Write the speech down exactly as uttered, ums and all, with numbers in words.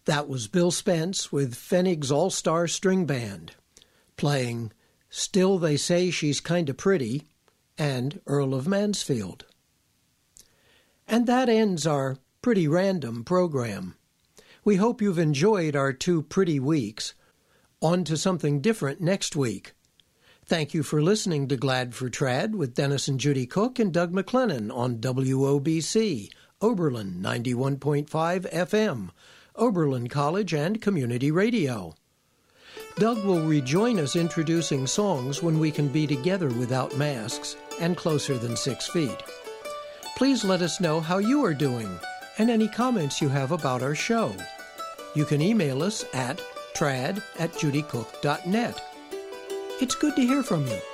That was Bill Spence with Pfennig's All-Star String Band, playing Still They Say She's Kinda Pretty and Earl of Mansfield. And that ends our pretty random program. We hope you've enjoyed our two pretty weeks. On to something different next week. Thank you for listening to Glad for Trad with Dennis and Judy Cook and Doug McLennan on W O B C, Oberlin ninety-one point five F M, Oberlin College and Community Radio. Doug will rejoin us introducing songs when we can be together without masks and closer than six feet. Please let us know how you are doing and any comments you have about our show. You can email us at trad at judycook dot net. It's good to hear from you.